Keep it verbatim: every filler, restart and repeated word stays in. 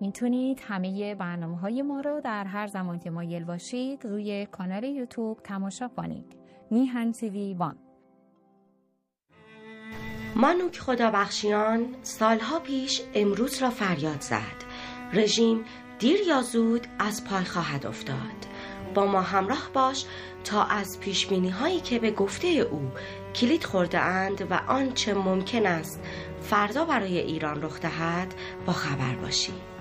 میتونید همه برنامه‌های ما رو در هر زمان که مایل باشید روی کانال یوتیوب تماشا کنید. میهن تیوی وان. مانوک خدابخشیان سالها پیش امروز را فریاد زد. رژیم دیر یا زود از پای خواهد افتاد. با ما همراه باش تا از پیشبینی هایی که به گفته او کلید خورده اند و آنچه ممکن است فردا برای ایران رخ دهد با خبر باشی.